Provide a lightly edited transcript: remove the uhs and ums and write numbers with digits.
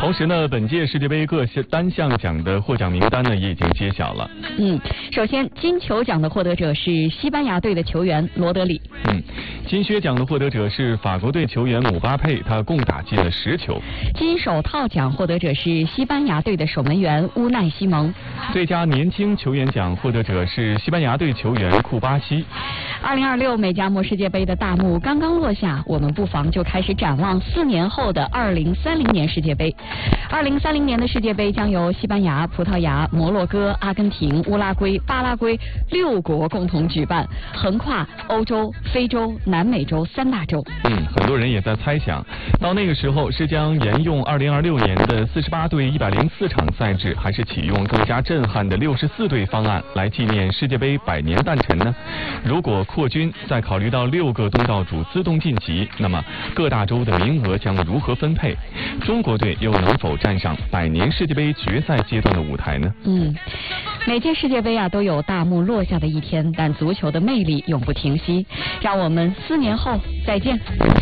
同时呢，本届世界杯各单项奖的获奖名单呢也已经揭晓了。 首先金球奖的获得者是西班牙队的球员罗德里。 金靴奖的获得者是法国队球员姆巴佩，他共打进了10球。 金手套奖获得者是西班牙队的守门员乌奈西蒙。 最佳年轻球员奖获得者是西班牙队球员库巴西。 2026美加墨世界杯的大幕刚刚落下，我们不妨就开始展望4年后的2030年世界杯。2030年的世界杯将由西班牙、葡萄牙、摩洛哥、阿根廷、乌拉圭、巴拉圭6国共同举办，横跨欧洲、非洲、南美洲3大洲。 很多人也在猜想，到那个时候是将沿用2026年的48队104场赛制，还是启用更加震撼的64队方案来纪念世界杯100年诞辰呢？如果扩军，再考虑到6个东道主自动晋级，那么各大洲的名额将如何分配？中国队又能否站上100年世界杯决赛阶段的舞台呢？ 每届世界杯都有大幕落下的一天，但足球的魅力永不停息。让我们4年后再见。